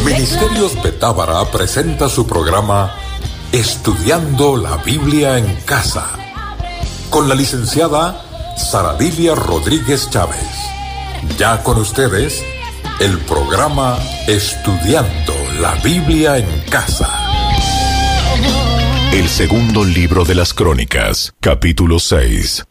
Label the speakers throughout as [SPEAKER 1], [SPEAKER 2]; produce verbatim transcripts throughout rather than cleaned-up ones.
[SPEAKER 1] Ministerios Betábara presenta su programa Estudiando la Biblia en Casa, con la licenciada Sara Lilia Rodríguez Chávez. Ya con ustedes, el programa Estudiando la Biblia en Casa.
[SPEAKER 2] El segundo libro de las Crónicas, capítulo seis.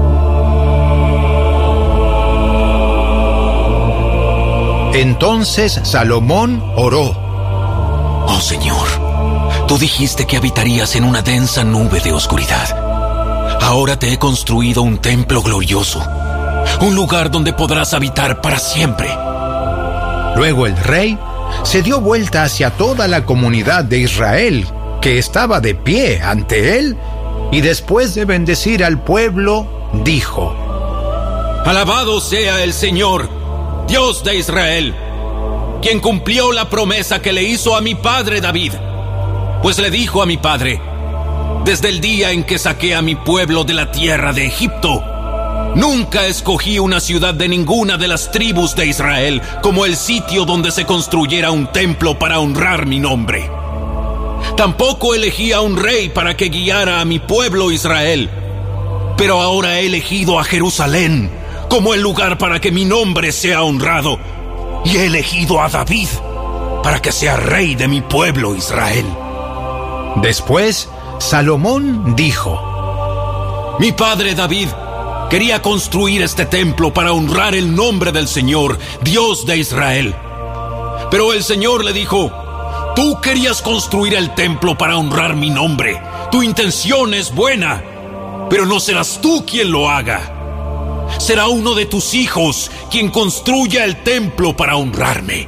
[SPEAKER 3] Entonces Salomón oró:
[SPEAKER 4] Oh Señor, tú dijiste que habitarías en una densa nube de oscuridad. Ahora te he construido un templo glorioso, un lugar donde podrás habitar para siempre.
[SPEAKER 3] Luego el rey se dio vuelta hacia toda la comunidad de Israel, que estaba de pie ante él, y después de bendecir al pueblo, dijo:
[SPEAKER 4] Alabado sea el Señor, Dios de Israel, quien cumplió la promesa que le hizo a mi padre David. Pues le dijo a mi padre: desde el día en que saqué a mi pueblo de la tierra de Egipto, nunca escogí una ciudad de ninguna de las tribus de Israel como el sitio donde se construyera un templo para honrar mi nombre. Tampoco elegí a un rey para que guiara a mi pueblo Israel, pero ahora he elegido a Jerusalén como el lugar para que mi nombre sea honrado, y he elegido a David para que sea rey de mi pueblo Israel.
[SPEAKER 3] Después, Salomón dijo:
[SPEAKER 4] Mi padre David quería construir este templo para honrar el nombre del Señor, Dios de Israel. Pero el Señor le dijo: Tú querías construir el templo para honrar mi nombre. Tu intención es buena, pero no serás tú quien lo haga. Será uno de tus hijos quien construya el templo para honrarme.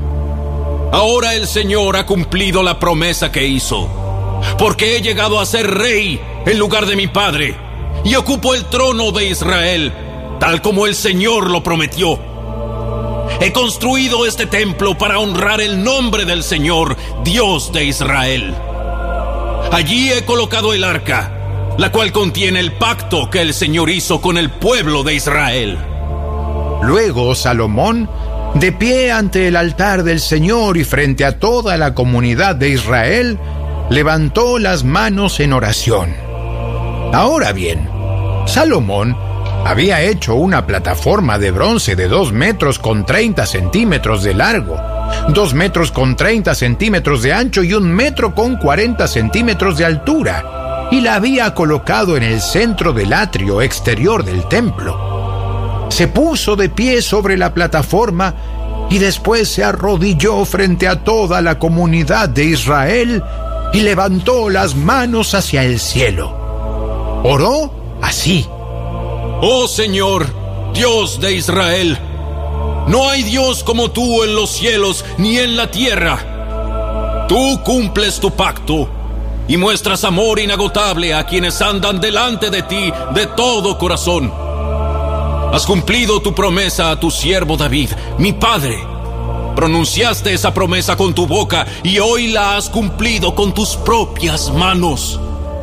[SPEAKER 4] Ahora el Señor ha cumplido la promesa que hizo, porque he llegado a ser rey en lugar de mi padre, y ocupo el trono de Israel, tal como el Señor lo prometió. He construido este templo para honrar el nombre del Señor, Dios de Israel. Allí he colocado el arca, la cual contiene el pacto que el Señor hizo con el pueblo de Israel.
[SPEAKER 3] Luego Salomón, de pie ante el altar del Señor y frente a toda la comunidad de Israel, levantó las manos en oración. Ahora bien, Salomón había hecho una plataforma de bronce de dos metros con treinta centímetros de largo, dos metros con treinta centímetros de ancho y un metro con cuarenta centímetros de altura, y la había colocado en el centro del atrio exterior del templo. Se puso de pie sobre la plataforma y después se arrodilló frente a toda la comunidad de Israel y levantó las manos hacia el cielo. Oró así:
[SPEAKER 4] Oh Señor, Dios de Israel, no hay Dios como tú en los cielos ni en la tierra. Tú cumples tu pacto y muestras amor inagotable a quienes andan delante de ti de todo corazón. Has cumplido tu promesa a tu siervo David, mi padre. Pronunciaste esa promesa con tu boca y hoy la has cumplido con tus propias manos.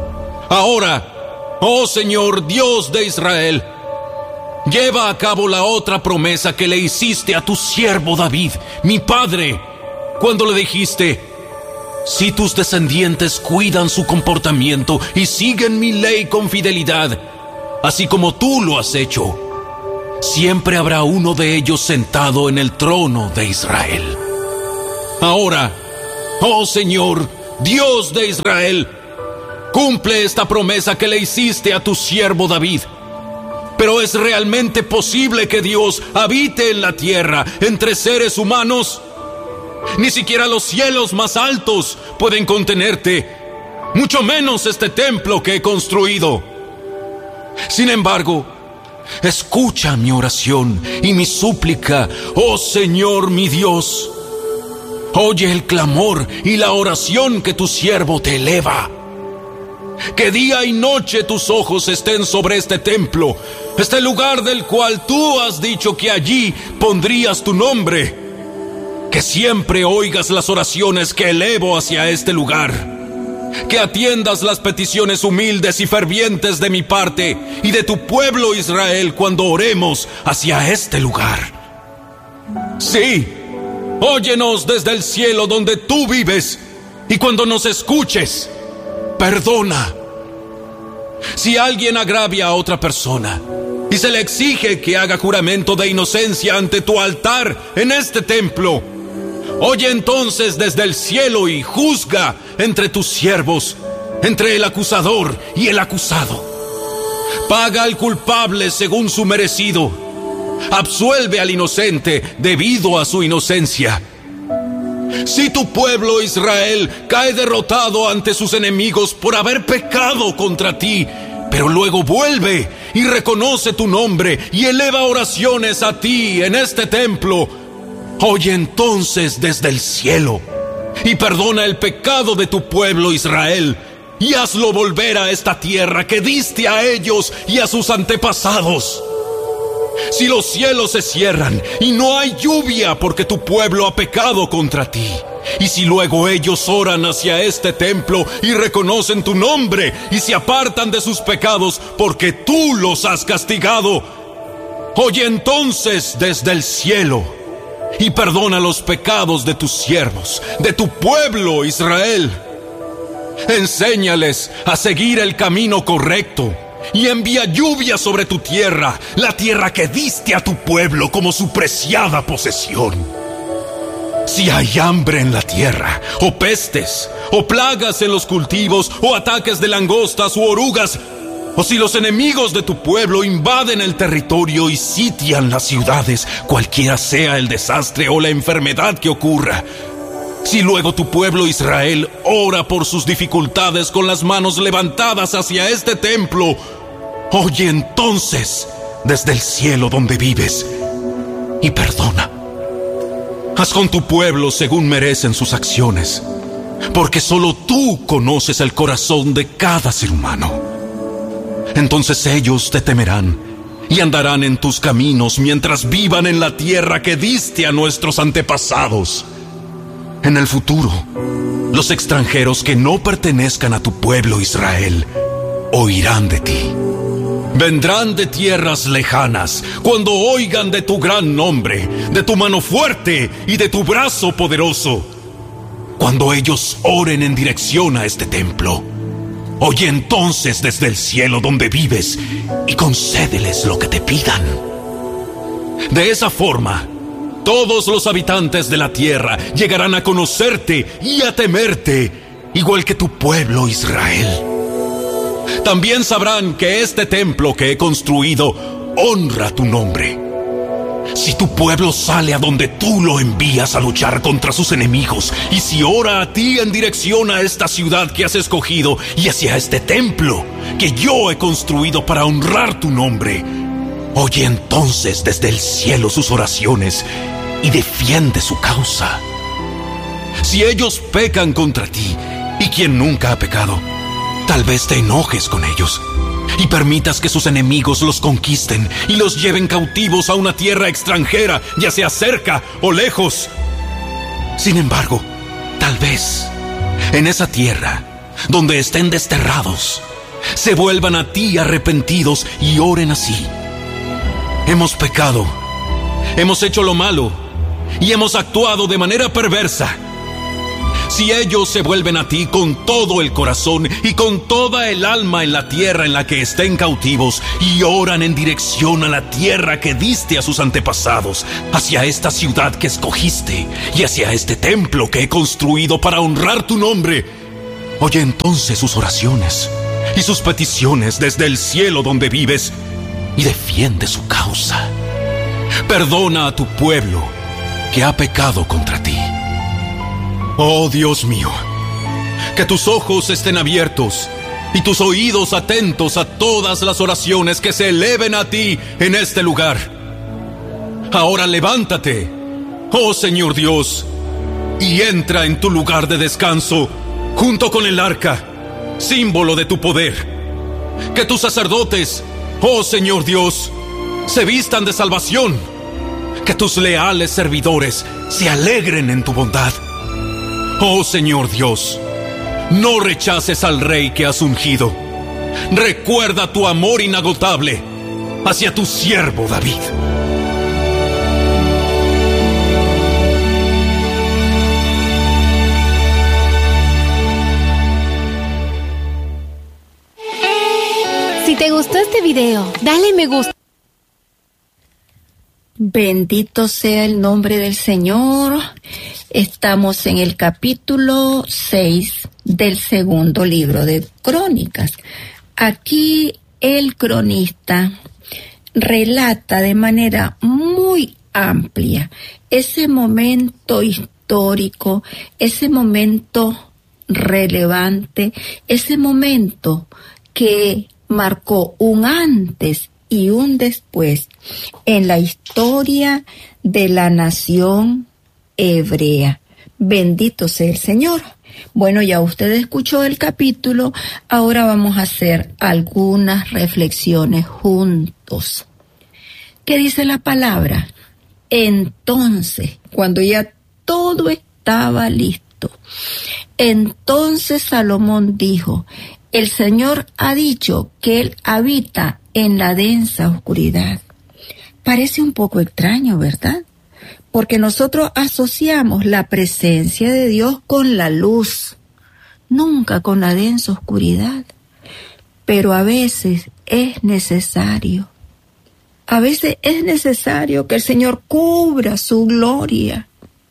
[SPEAKER 4] Ahora, oh Señor, Dios de Israel, lleva a cabo la otra promesa que le hiciste a tu siervo David, mi padre, cuando le dijiste: si tus descendientes cuidan su comportamiento y siguen mi ley con fidelidad, así como tú lo has hecho, siempre habrá uno de ellos sentado en el trono de Israel. Ahora, oh Señor, Dios de Israel, cumple esta promesa que le hiciste a tu siervo David. Pero ¿es realmente posible que Dios habite en la tierra entre seres humanos? Ni siquiera los cielos más altos pueden contenerte, mucho menos este templo que he construido. Sin embargo, escucha mi oración y mi súplica, oh Señor mi Dios. Oye el clamor y la oración que tu siervo te eleva. Que día y noche tus ojos estén sobre este templo, este lugar del cual tú has dicho que allí pondrías tu nombre. Que siempre oigas las oraciones que elevo hacia este lugar. Que atiendas las peticiones humildes y fervientes de mi parte y de tu pueblo Israel cuando oremos hacia este lugar. Sí, óyenos desde el cielo donde tú vives, y cuando nos escuches, perdona. Si alguien agravia a otra persona y se le exige que haga juramento de inocencia ante tu altar en este templo, oye entonces desde el cielo y juzga entre tus siervos, entre el acusador y el acusado. Paga al culpable según su merecido. Absuelve al inocente debido a su inocencia. Si tu pueblo Israel cae derrotado ante sus enemigos por haber pecado contra ti, pero luego vuelve y reconoce tu nombre y eleva oraciones a ti en este templo, oye entonces desde el cielo y perdona el pecado de tu pueblo Israel y hazlo volver a esta tierra que diste a ellos y a sus antepasados. Si los cielos se cierran y no hay lluvia porque tu pueblo ha pecado contra ti, y si luego ellos oran hacia este templo y reconocen tu nombre y se apartan de sus pecados porque tú los has castigado, oye entonces desde el cielo y perdona los pecados de tus siervos, de tu pueblo Israel. Enséñales a seguir el camino correcto y envía lluvia sobre tu tierra, la tierra que diste a tu pueblo como su preciada posesión. Si hay hambre en la tierra, o pestes, o plagas en los cultivos, o ataques de langostas u orugas, o si los enemigos de tu pueblo invaden el territorio y sitian las ciudades, cualquiera sea el desastre o la enfermedad que ocurra, si luego tu pueblo Israel ora por sus dificultades con las manos levantadas hacia este templo, oye entonces desde el cielo donde vives y perdona. Haz con tu pueblo según merecen sus acciones, porque solo tú conoces el corazón de cada ser humano. Entonces ellos te temerán y andarán en tus caminos mientras vivan en la tierra que diste a nuestros antepasados. En el futuro, los extranjeros que no pertenezcan a tu pueblo Israel oirán de ti. Vendrán de tierras lejanas cuando oigan de tu gran nombre, de tu mano fuerte y de tu brazo poderoso. Cuando ellos oren en dirección a este templo, oye entonces desde el cielo donde vives y concédeles lo que te pidan. De esa forma, todos los habitantes de la tierra llegarán a conocerte y a temerte, igual que tu pueblo Israel. También sabrán que este templo que he construido honra tu nombre. Si tu pueblo sale a donde tú lo envías a luchar contra sus enemigos, y si ora a ti en dirección a esta ciudad que has escogido y hacia este templo que yo he construido para honrar tu nombre, oye entonces desde el cielo sus oraciones y defiende su causa. Si ellos pecan contra ti, y quien nunca ha pecado, tal vez te enojes con ellos y permitas que sus enemigos los conquisten y los lleven cautivos a una tierra extranjera, ya sea cerca o lejos. Sin embargo, tal vez en esa tierra, donde estén desterrados, se vuelvan a ti arrepentidos y oren así: hemos pecado, hemos hecho lo malo y hemos actuado de manera perversa. Si ellos se vuelven a ti con todo el corazón y con toda el alma en la tierra en la que estén cautivos y oran en dirección a la tierra que diste a sus antepasados, hacia esta ciudad que escogiste y hacia este templo que he construido para honrar tu nombre, oye entonces sus oraciones y sus peticiones desde el cielo donde vives y defiende su causa. Perdona a tu pueblo que ha pecado contra ti. Oh Dios mío, que tus ojos estén abiertos y tus oídos atentos a todas las oraciones que se eleven a ti en este lugar. Ahora levántate, oh Señor Dios, y entra en tu lugar de descanso junto con el arca, símbolo de tu poder. Que tus sacerdotes, oh Señor Dios, se vistan de salvación. Que tus leales servidores se alegren en tu bondad. Oh Señor Dios, no rechaces al rey que has ungido. Recuerda tu amor inagotable hacia tu siervo David.
[SPEAKER 5] gustó este video, dale me gusta.
[SPEAKER 6] Bendito sea el nombre del Señor. Estamos en el capítulo seis del segundo libro de Crónicas. Aquí el cronista relata de manera muy amplia ese momento histórico, ese momento relevante, ese momento que marcó un antes y un después en la historia de la nación hebrea. Bendito sea el Señor. Bueno, ya usted escuchó el capítulo, ahora vamos a hacer algunas reflexiones juntos. ¿Qué dice la palabra? Entonces, cuando ya todo estaba listo, entonces Salomón dijo: el Señor ha dicho que Él habita en la densa oscuridad. Parece un poco extraño, ¿verdad? Porque nosotros asociamos la presencia de Dios con la luz, nunca con la densa oscuridad. Pero a veces es necesario, a veces es necesario que el Señor cubra su gloria.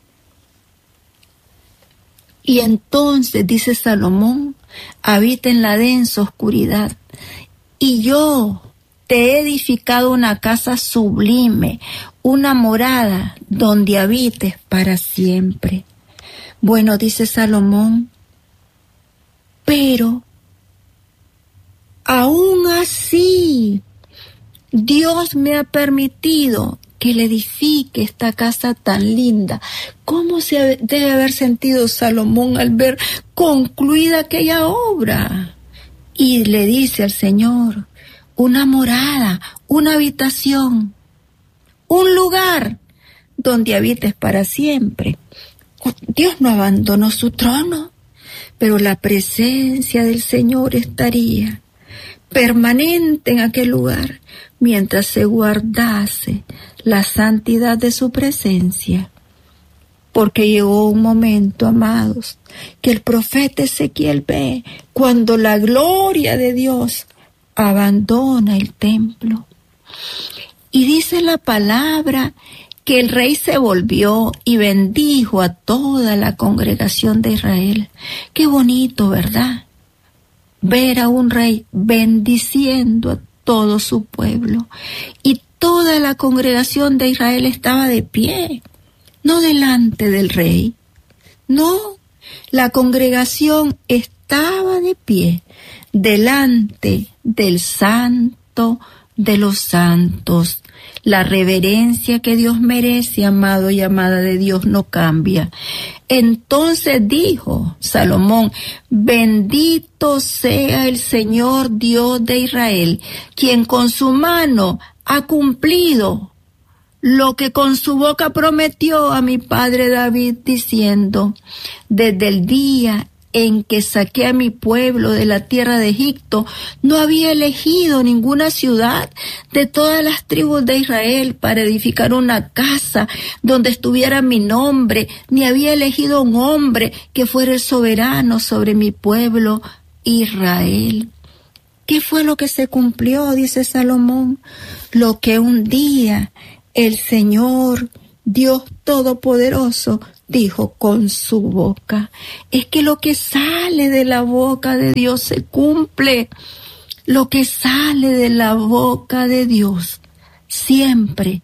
[SPEAKER 6] Y entonces, dice Salomón, habita en la densa oscuridad. Y yo te he edificado una casa sublime, una morada donde habites para siempre. Bueno, dice Salomón, pero aún así Dios me ha permitido que le edifique esta casa tan linda. ¿Cómo se debe haber sentido Salomón al ver concluida aquella obra? Y le dice al Señor: una morada, una habitación, un lugar donde habites para siempre. Dios no abandonó su trono, pero la presencia del Señor estaría permanente en aquel lugar mientras se guardase la santidad de su presencia. Porque llegó un momento, amados, que el profeta Ezequiel ve cuando la gloria de Dios abandona el templo. Y dice la palabra que el rey se volvió y bendijo a toda la congregación de Israel. Qué bonito, ¿verdad? Ver a un rey bendiciendo a todo su pueblo. Y toda la congregación de Israel estaba de pie, no delante del rey. No, la congregación estaba de pie delante del Santo de los Santos. La reverencia que Dios merece, amado y amada de Dios, no cambia. Entonces dijo Salomón: bendito sea el Señor Dios de Israel, quien con su mano ha cumplido lo que con su boca prometió a mi padre David, diciendo: desde el día en que saqué a mi pueblo de la tierra de Egipto, no había elegido ninguna ciudad de todas las tribus de Israel para edificar una casa donde estuviera mi nombre, ni había elegido un hombre que fuera el soberano sobre mi pueblo Israel. ¿Qué fue lo que se cumplió? Dice Salomón. Lo que un día el Señor, Dios Todopoderoso, dijo con su boca. Es que lo que sale de la boca de Dios se cumple. Lo que sale de la boca de Dios siempre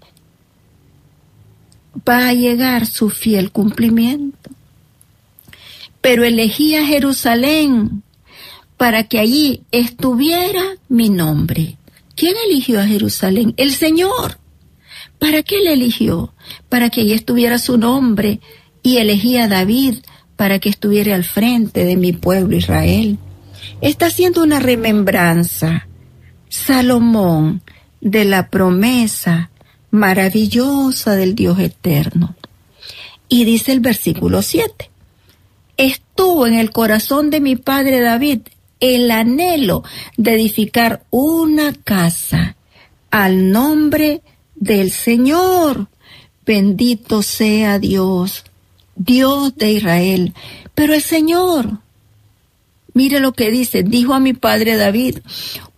[SPEAKER 6] va a llegar su fiel cumplimiento. Pero elegí a Jerusalén para que allí estuviera mi nombre. ¿Quién eligió a Jerusalén? El Señor. ¿Para qué le eligió? Para que allí estuviera su nombre. Y elegí a David para que estuviera al frente de mi pueblo Israel. Está haciendo una remembranza Salomón de la promesa maravillosa del Dios eterno. Y dice el versículo siete: estuvo en el corazón de mi padre David el anhelo de edificar una casa al nombre del Señor. Bendito sea Dios, Dios de Israel. Pero el Señor, mire lo que dice: dijo a mi padre David: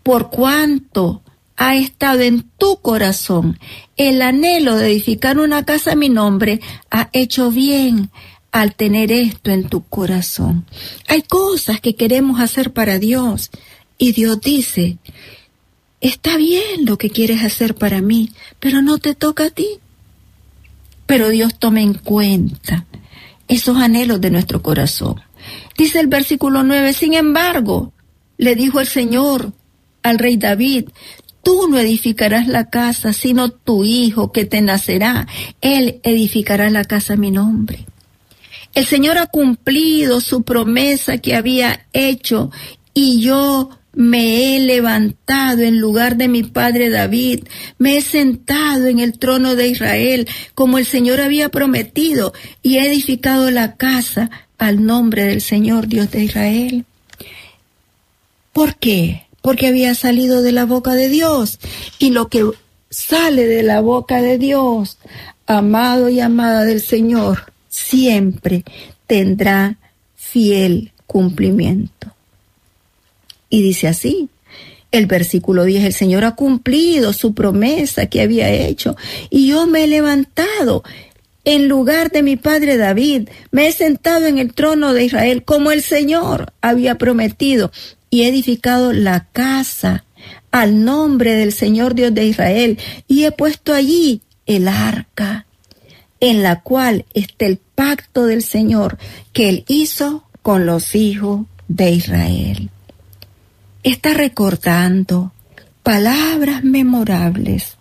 [SPEAKER 6] por cuanto ha estado en tu corazón el anhelo de edificar una casa a mi nombre, ha hecho bien al tener esto en tu corazón. Hay cosas que queremos hacer para Dios y Dios dice, está bien lo que quieres hacer para mí, pero no te toca a ti. Pero Dios toma en cuenta esos anhelos de nuestro corazón. Dice el versículo nueve, sin embargo, le dijo el Señor al rey David, tú no edificarás la casa, sino tu hijo que te nacerá. Él edificará la casa a mi nombre. El Señor ha cumplido su promesa que había hecho y yo me he levantado en lugar de mi padre David, me he sentado en el trono de Israel como el Señor había prometido y he edificado la casa al nombre del Señor Dios de Israel. ¿Por qué? Porque había salido de la boca de Dios y lo que sale de la boca de Dios, amado y amada del Señor, siempre tendrá fiel cumplimiento. Y dice así, el versículo diez, el Señor ha cumplido su promesa que había hecho y yo me he levantado en lugar de mi padre David, me he sentado en el trono de Israel como el Señor había prometido y he edificado la casa al nombre del Señor Dios de Israel y he puesto allí el arca en la cual está el pacto del Señor que Él hizo con los hijos de Israel. Está recordando palabras memorables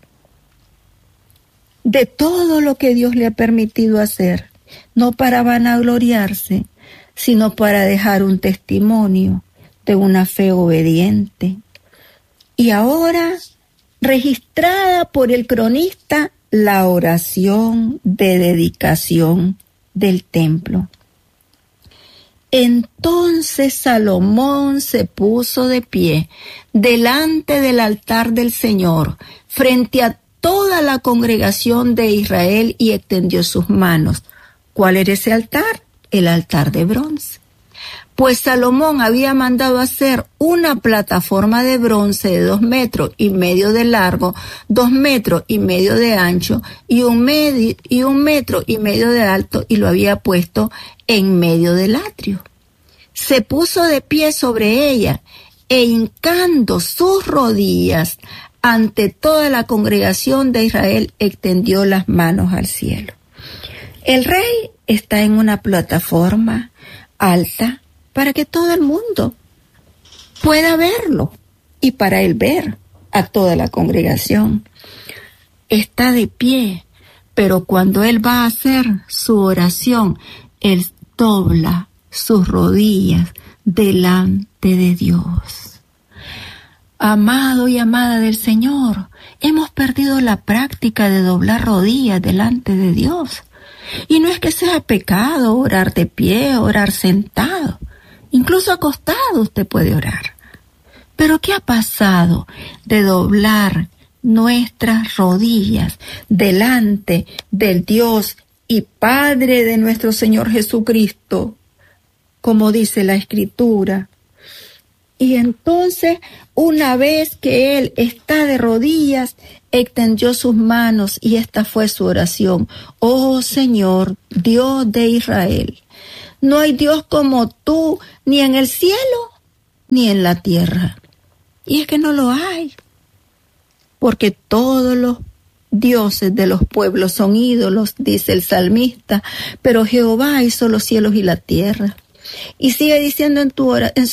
[SPEAKER 6] de todo lo que Dios le ha permitido hacer, no para vanagloriarse, sino para dejar un testimonio de una fe obediente. Y ahora, registrada por el cronista, la oración de dedicación del templo. Entonces Salomón se puso de pie delante del altar del Señor, frente a toda la congregación de Israel y extendió sus manos. ¿Cuál era ese altar? El altar de bronce. Pues Salomón había mandado hacer una plataforma de bronce de dos metros y medio de largo, dos metros y medio de ancho y un, medio, y un metro y medio de alto y lo había puesto en medio del atrio. Se puso de pie sobre ella e hincando sus rodillas ante toda la congregación de Israel extendió las manos al cielo. El rey está en una plataforma alta para que todo el mundo pueda verlo y para él ver a toda la congregación. Está de pie, pero cuando él va a hacer su oración, él dobla sus rodillas delante de Dios. Amado y amada del Señor, hemos perdido la práctica de doblar rodillas delante de Dios. Y no es que sea pecado orar de pie, orar sentado. Incluso acostado usted puede orar. Pero ¿qué ha pasado de doblar nuestras rodillas delante del Dios y Padre de nuestro Señor Jesucristo, como dice la Escritura? Y entonces, una vez que Él está de rodillas, extendió sus manos y esta fue su oración. Oh Señor, Dios de Israel, no hay Dios como tú, ni en el cielo, ni en la tierra. Y es que no lo hay, porque todos los dioses de los pueblos son ídolos, dice el salmista, pero Jehová hizo los cielos y la tierra. Y sigue diciendo en, tu ora, en